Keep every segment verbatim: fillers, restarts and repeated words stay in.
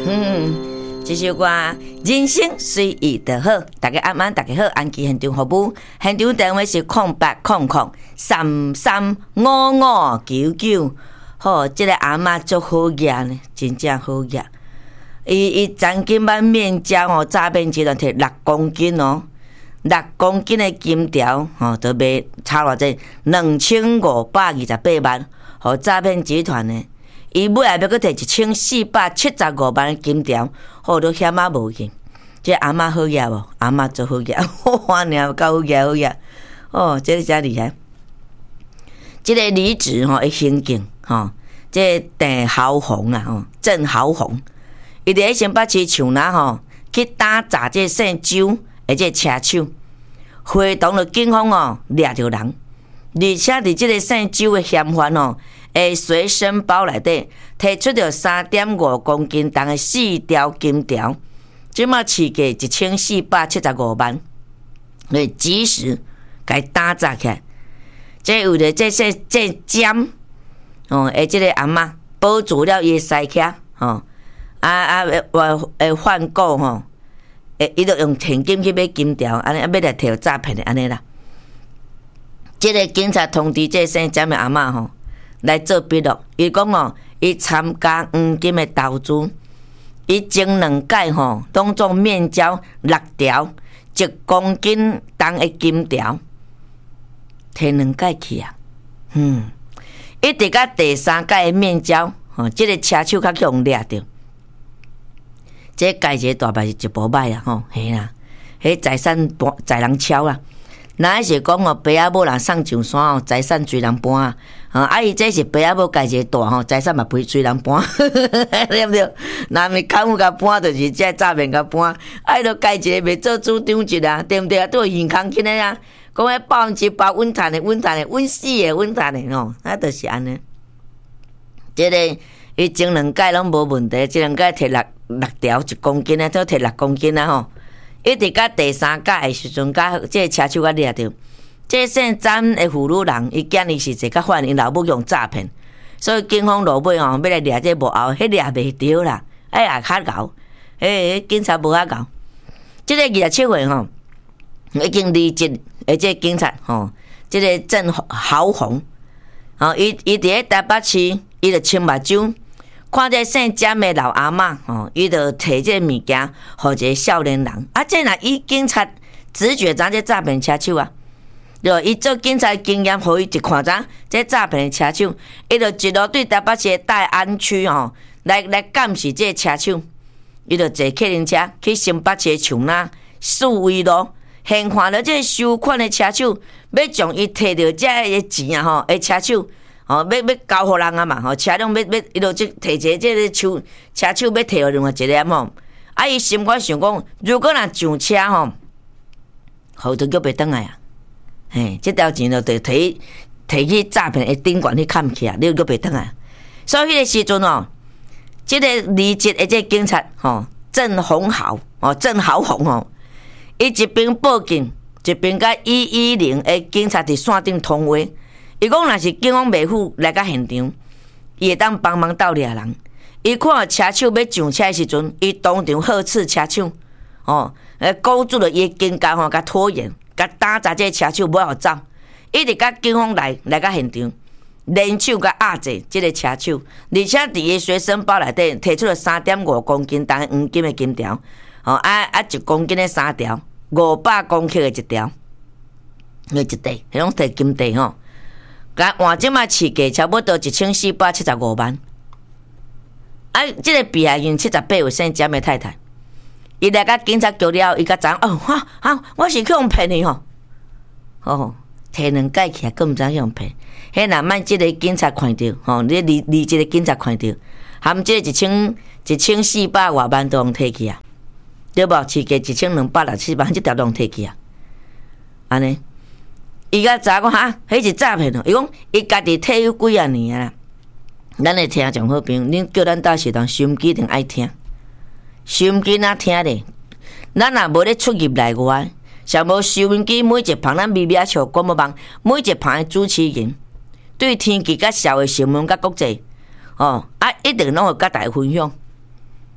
嗯，这首歌人生随意就好。大家晚安，大家好，安琪现场服务，现场电话是空八空空三三五五九九。好，这个阿嬷足好业呢，真正好业。伊伊昨今晚面交哦，诈骗集团摕六公斤哦，六公斤的金条哦，都卖差偌济两千五百二十八万，互诈骗集团呢。伊尾下要搁摕一千四百七十五万的金条，好都险啊无去。这阿嬷好业无？阿嬷做好业，哇，娘够好业好业。哦，这个真厉害。这个离职吼，会行径吼，这郑豪宏啊吼，郑豪宏，伊伫新北市树林吼去打砸这姓周的这车手，会同了警方哦掠着人，而且伫这个姓周的嫌犯哦。诶，随身包内底摕出着三点五公斤重的四条金条，即马市价一千四百七十五万，来及时甲伊打砸起来。这为了这些这尖哦，诶，即个阿嬷保住了伊的尸壳哦，啊啊，诶，诶，换购吼，诶，伊就用现金去买金条，安尼啊，要来摕诈骗的安尼啦。即个警察通知这姓尖的阿嬷吼。来做笔录，伊讲哦，伊参加黄金的投资，伊前两届吼，拢总面交六条一公斤重的金条，摕两届去啊，嗯，一直到第三届的面交，吼，即、这个车手较强掠着，这个一个大牌是一部歹啊，吼，嘿啦，迄财产搬财人超啦。那是讲哦，爸仔某人送上山哦，财产随人搬啊！啊，伊这是爸仔某家一个大吼，财产嘛陪随人搬，对不对？那咪看有甲搬，就是这诈骗甲搬，啊，伊著家一个袂做主张一啊，对不对啊？都有现空起来啊，讲迄百分之百稳赚的，稳赚的，稳死的，稳赚的吼，啊，就是安尼。这个伊前两届拢无问题，这两届摕六六条一公斤啊，都摕六公斤啊吼。一直到第三届的时阵，甲这个车手甲掠着，这姓詹的妇女人，伊今日是一个犯因老母用诈骗，所以警方落尾吼要来掠这木偶，迄掠袂着啦，哎也较搞，哎警察无遐搞。这个二十七岁吼，已经离职，而且警察吼，这个郑豪宏，吼伊伊伫咧台北市，伊就穿目睭。看这姓詹的老阿嬷吼，伊就摕这物件，互一个少年人。啊，这若伊警察直觉知这诈骗车手啊，就伊做警察经验，互伊一看知这诈骗的车手，伊就一路对台北市的大安区吼，来来监视这车手。伊就坐客运车去新北市的树林四维路，现看到这收款的车手，要将伊摕到这个钱啊吼，诶车手。哦，要要交互人啊嘛，吼，车辆要要，伊就即摕一个即个手车手要摕互另外一个吼，啊，伊心肝想讲，如果若上车吼，后头叫袂转来啊，嘿，即条钱就得摕摕去诈骗的顶管去砍去啊，你叫袂转来。所以迄个时阵哦，即、这个离职的即个警察吼，郑宏豪哦，郑豪宏吼，伊一边报警，一边甲一一零的警察伫线顶通话。伊讲若是警方袂赴来到现场，伊会当帮忙斗掠人。伊看到车手要上车的时阵，伊当场呵斥车手，哦，诶，勾住了伊的肩胛吼，甲拖延，甲打砸这车手无互走，一直甲警方来来到现场，联手甲压制这个车手，而且伫伊随身包内底摕出了三点五公斤重黄金的金条，哦，啊啊一公斤的三条，五百公克的一条，迄一块，迄种摕金块吼。甲换即卖市价差不多一千四百七十五万。啊，即、这个被害人七十八岁姓詹的太太，伊来甲警察局了，伊甲知哦，哈啊，我是去用骗的吼，哦，摕两届起来，佫毋知去用骗。迄若莫即个警察看到，吼，你离离即个警察看到，含即个一千一千四百外万都用摕去啊，对无？市价一千两百六十四万，即条都用摕去啊，安尼。伊甲知讲哈，迄是诈骗哦。伊讲伊家己退休几啊年啊，咱的听众好朋友，恁叫咱到时当收音机定爱听，收音机哪听咧？咱若无咧出入内外，像无收音机每一旁咱咪咪啊笑广播网，每一旁的主持人对天气、甲社会新闻、甲国际，哦啊，一定拢会甲大家分享。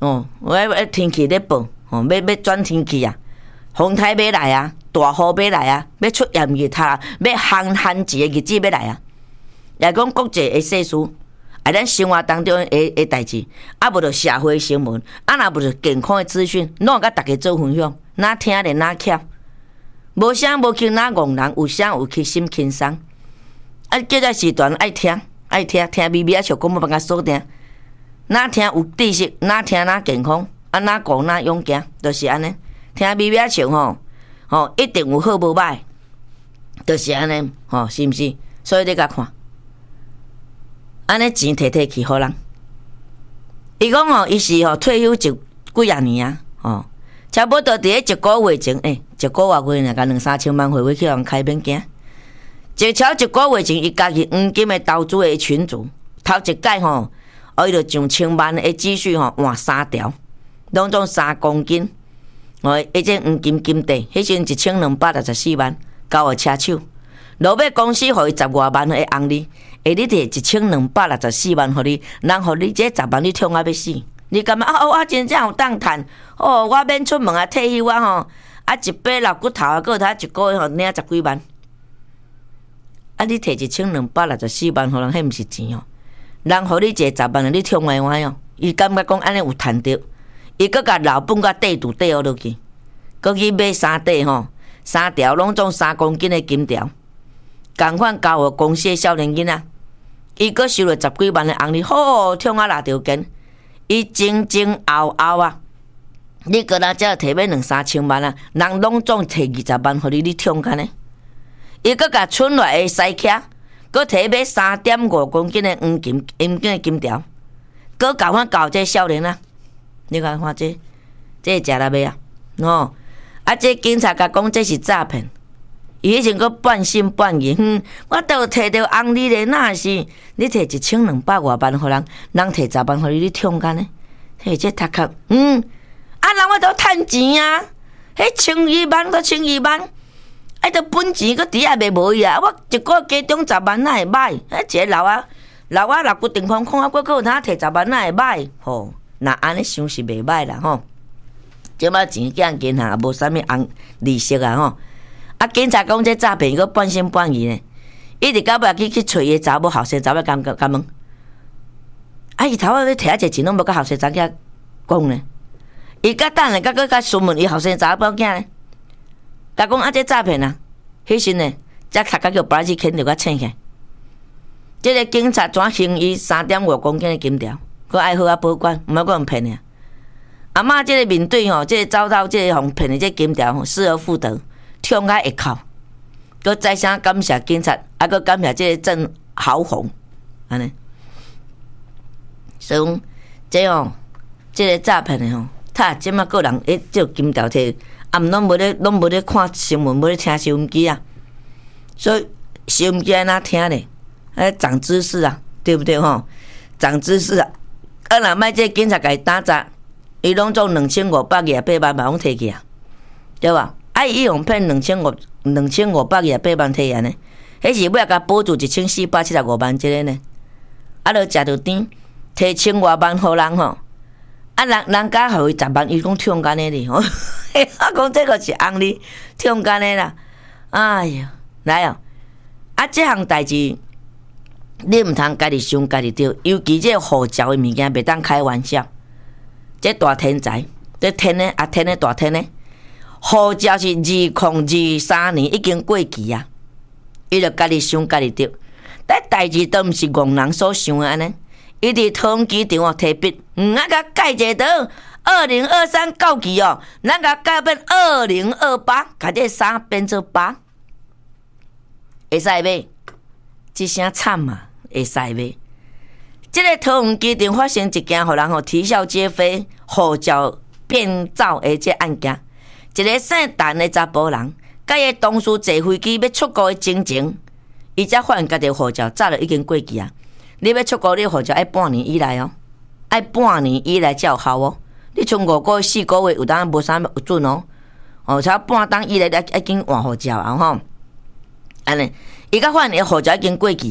哦，我我天气咧报，哦，要要转天气啊，风台要来啊，大雨要来啊，要出炎热他啊，要限限制的日子要来啊。也讲国际的世事，啊，咱生活当中的的代志，啊，无着社会新闻，啊，若无着健康的资讯，拢甲大家做分享，哪听咧哪巧，无声无轻哪戆人，有声有气心轻松。啊，叫在时段爱听爱听听微微啊，小广播帮甲锁定，哪听有知识，哪听哪健康，啊，哪讲哪勇敢，就是安尼。听微微啊唱吼，吼一定有好无歹，就是安尼，吼是毋是？所以你甲看。安尼钱摕摕去互人，伊讲吼，伊是吼退休一几啊年啊，吼，差不多伫咧一个月前，诶、欸，一个月月甲两三千万回回去互人开免惊。一超一个月前，伊家己黄金的投资的群组，头一届吼，哦，伊就上千万的积蓄吼换三条，拢总三公斤，哦，迄只黄金金地，迄阵一千两百六十四万，交互车手，落尾公司互伊十外万的红利。下你摕一千两百六十四万，互你，人互你这十万，你痛啊要死！你感觉啊，我真正有当趁哦，我免出门啊，退休啊吼，啊一百老骨头啊，个他一个月吼领十几万，啊你摕一千两百六十四万，互人迄毋是钱哦，人互你一个十万，你痛歪歪哦，伊感觉讲安尼有趁着，伊搁甲老本甲地图地学落去，搁去买三块吼，三条拢总三公斤的金条，共款交互公司的少年囡仔。伊阁收了十几万的红利，好痛啊！拉条筋，伊前前后后啊，你个人只要摕要两三千万啊，人拢总摕二十万互你，你痛干呢？伊阁甲村内的西客，阁摕买三点五公斤的黄金黄金的金条，阁共款交这少年啊！你看看这，这食了未啊？哦，啊，这警察甲讲这是诈骗。伊迄阵阁半信半疑，哼，我都摕到红利咧，哪是你摕一千两百外万互人，人摕十万互你，你痛干呢？迄这头壳，嗯，啊，人我都趁钱啊，迄千二万搁千二万，啊，都本钱搁伫遐袂无伊啊，我一个月加中十万哪会歹？迄一个老啊老啊老骨顶空空啊，我搁有通摕十万哪会歹？吼，那安尼想是袂歹啦吼，即摆钱寄银行也无啥物红利息啊吼。啊！警察讲这诈骗，伊个半信半疑呢。伊直到尾去去找伊查某后生查某，敢敢问？啊！伊头仔要摕一钱，拢无甲后生查囝讲呢。伊甲等下，甲佮甲询问伊后生查某囝呢。甲讲啊，这诈骗啊！迄时呢，才头壳叫白纸牵着甲醒起来。这个警察怎行伊三点五公斤的金条，佮爱好啊保管，毋要佮人骗尔。阿嬷这个面对吼，这个遭到这个互骗的这金条吼，失而复得。痛啊！会哭，佮再声感谢警察，啊，佮感谢这个郑豪宏，安尼。所以讲，这哦，这个诈骗的吼，他即马个人诶，这金条摕，啊，毋拢无咧，拢无咧看新闻，无咧听收音机啊。所以收音机安怎听咧？哎，长知识啊，对不对吼？长知识啊！啊，若莫这警察甲伊打杂，伊拢总两千五百二八万，拢摕去啊，对吧？啊！伊用骗两千五两千五百二八万摕安尼，迄是尾甲补助一千四百七十五万即个呢。啊，著食着甜，摕千外万互人吼。啊，人人家互伊十万，伊讲痛干呢哩吼。我讲这个是红利，痛干呢啦。哎呀，来哦！啊，即项代志你毋通家己想家己对，尤其这护照的物件袂当开玩笑。这大天才，这天呢啊天呢大天呢。护照是二零二三年已经过期啊，伊就家己想家己对，但代志都毋是戆人所想的安尼。伊伫桃园机场哦摕笔，嗯啊甲改一个档，二零二三到期哦，咱甲改变二零二八，甲这三变做八，会使买？一声惨嘛，会使买？这个桃园机场发生一件互人吼啼笑皆非、护照变造的这案件。一个姓陈的查甫人，甲伊同事坐飞机要出国的前前，伊才发现家己护照早就已经过期啊！你要出国，你护照爱半年以内哦，爱半年以内才有效哦。你剩五个月、四个月有当无啥有准哦，哦，才半当以内已经换护照啊吼。安尼，伊甲发现伊护照已经过期啊，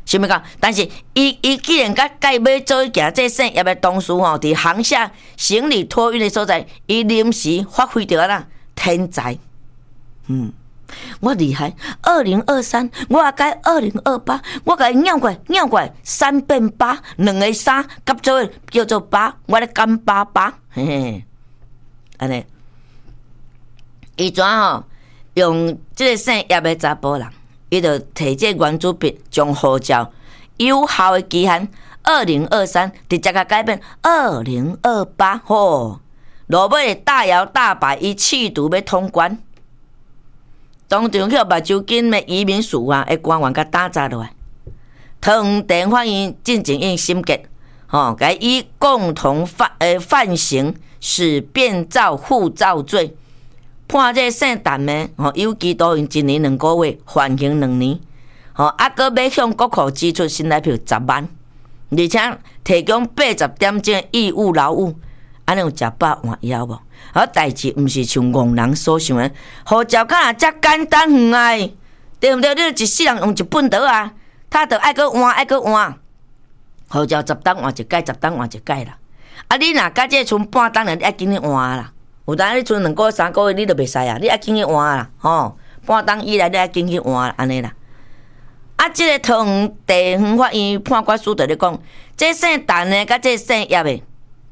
想要讲，但是伊伊既然甲甲伊要做一件这姓叶的同事吼，伫航厦行李托运的所在，伊临时发挥着啦天才，嗯，我厉害。二零二三，我也改二零二八，我甲伊拗过拗过，三变八，两个三夹做叫做八，我咧干八八，嘿嘿，安尼，伊怎吼用这个姓叶的查甫人？伊就摕这原子笔，将护照有效的期限二零二三，直接甲改变二零二八。吼，落尾大摇大摆，伊企图要通关。当场去目睭紧的移民署啊，的官员甲打砸落来，桃园地法院进前应审结，吼，该以共同犯呃犯行使变造护照罪。判这姓陈的，吼，有期徒刑一年两个月，缓刑两年，吼，啊，搁要向国库支出新台币十万，而且提供八十点钟义务劳务，安尼有食饱换枵无？啊，代志毋是像戆人所想的，护照敢若遮简单远啊，对毋对？你一世人用一本倒啊，他着爱搁换，爱搁换，护照十当换一届，十当换一届啦。啊，你若甲这剩半当了，你爱紧去换啦。有当你剩两个三个月，你都袂使啊！你爱紧去换啦，吼，半当以来你爱紧去换安尼啦。啊，即、这个桃园地方法院判决书就咧讲，这姓陈的甲这姓叶的，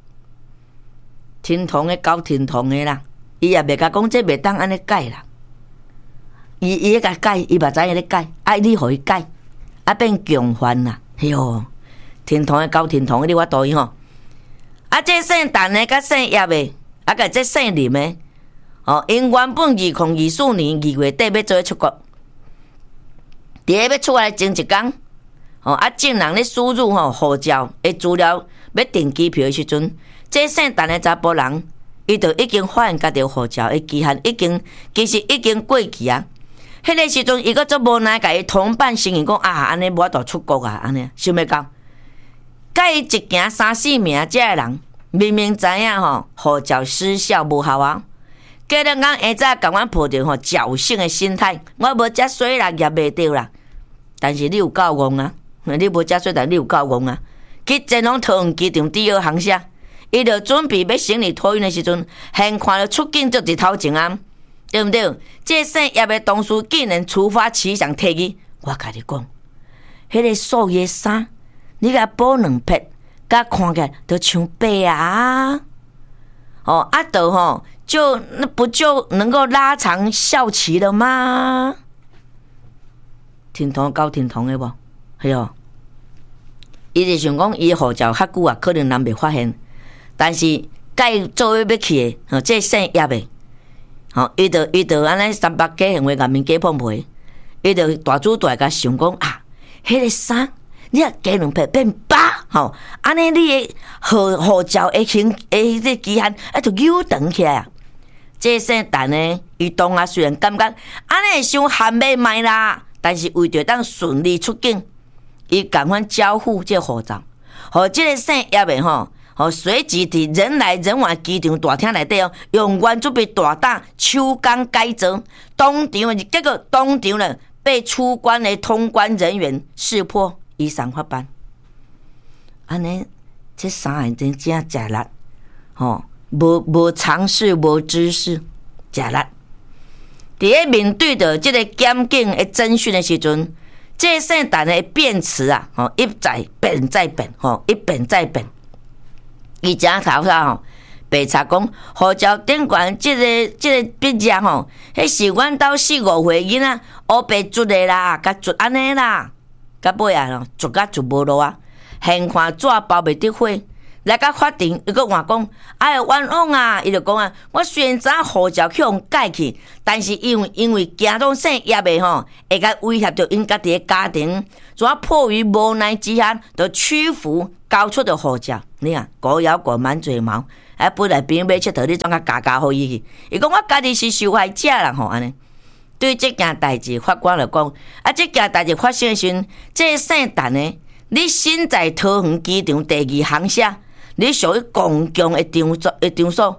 天堂的交天堂的啦，伊也袂甲讲这袂当安尼改啦。伊伊咧甲改，伊嘛知影咧改，啊，你互伊改，啊变共犯啦。哎哟，天堂的交天堂的，你我导伊吼。啊，这姓陈的甲姓叶的。啊，甲这姓林的，哦，因原本二零二四年二月底要做出国，伫咧要出来前一天，哦，啊，正人咧输入吼护照的资料，要订机票的时阵，这姓陈的查甫人，伊就已经发现家己护照的期限已经其实已经过期啊。迄个时阵，伊个做无奈，甲伊同伴承认讲啊，安尼无法度出国啊，安尼想要讲，甲伊一行三四名这个人。明明知影吼，护照失效无效啊！过两天下早，共阮抱着吼侥幸的心态，我无遮水啦，也袂着啦。但是你有够戆啊！你无遮水，但你有够戆啊！去前往桃园机场第二航厦，伊就准备要行李托运的时阵，现看到出境就伫头前啊，对毋对？这姓叶的同事竟然突发奇想提议，我甲你讲，迄个素叶衫，你甲补两撇。甲看起来都像白啊，哦，啊，都吼就那不就能够拉长校期了吗？天堂交天堂的无，系哦。伊就想讲，伊护照较久啊，可能人袂发现，但是该做要去的，哦，这姓叶的，哦，伊就伊就安尼三百家行为，甲面假碰赔，伊就大主大甲想讲啊，迄、那个衫。你啊加两撇变八，吼，安尼你的护护照的行诶，这期限啊就扭长起来啊。这姓陈呢，伊当下虽然感觉安尼伤含袂卖啦，但是为着当顺利出境，伊赶快交付这护照，互这个姓叶的吼，吼随即伫人来人往机场大厅内底哦，用原子笔大打手工改造，当场结果当场了被出关的通关人员识破。依三法办，安尼这三个真正食力，吼，无无尝试，无知识，食力。伫咧面对着这个检警的侦讯的时阵，这姓陈的辩词啊，吼一再变再变，吼一变再变。伊正头头吼，白查讲护照顶悬这个这个笔页吼，迄是阮兜四五岁囡仔乌白捽的啦，甲捽安尼啦。到尾啊，逐甲就无路啊！现看纸包袂得火，来到法庭，伊佫话讲：“哎呀，冤枉啊！”伊就讲啊：“我虽然知影护照去互改去，但是因为因为惊到姓叶的吼，会甲威胁到因家己的家庭，怎迫于无奈之下，就屈服交出的护照。你啊，狗咬狗满嘴毛，啊，本来边买佚佗，你怎甲加加互伊去？伊讲我家己是受害者啦，吼安尼。”对这件代志，法官就讲：啊，这件代志发生的时阵，这姓陈的，你身在桃园机场第二航厦，你属于公共的场所的场所，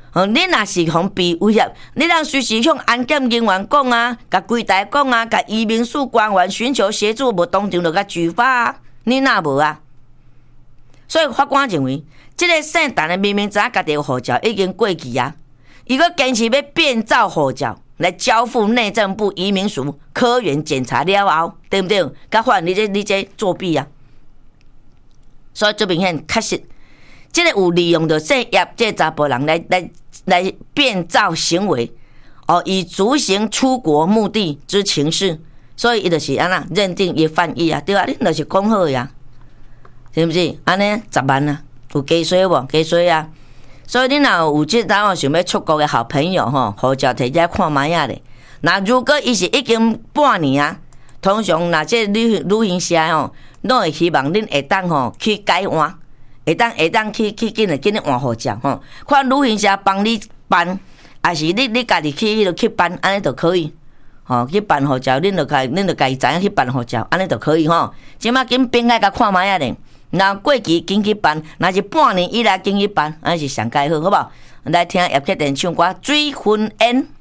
哦，你若是互被威胁，你让随时向安检人员讲啊，甲柜台讲啊，甲移民署官员寻求协助，无当场就甲举发啊，你哪无啊？所以法官认为，即、这个姓陈的明明知影家己的护照已经过期啊，伊阁坚持要变造护照来交付内政部移民署科员检查了后，对不对？甲发现你这你这作弊啊！所以最明显，确实。即个有利用着姓叶这个查甫人来来来变造行为，哦，以足行出国目的之情事，所以伊就是安那认定伊犯意啊，对啊，恁就是讲好呀，是不是？安尼十万啊，有加税无？加税啊！所以恁若有即当想要出国的好朋友吼，护照摕起来看卖啊咧。那如果伊是已经半年啊，通常那这旅旅行社吼，拢会希望恁会当吼去改换。会当会当去去紧来紧来换护照吼，看旅行社帮你办，还是你你家己去迄落去办，安尼就可以。吼，去办护照，恁就家恁就家己知影去办护照，安尼就可以吼。即马紧变爱甲看卖啊咧，若过期紧去办，若是半年以来紧去办，安尼是上介好，好无？来听叶克田唱歌《水婚宴》。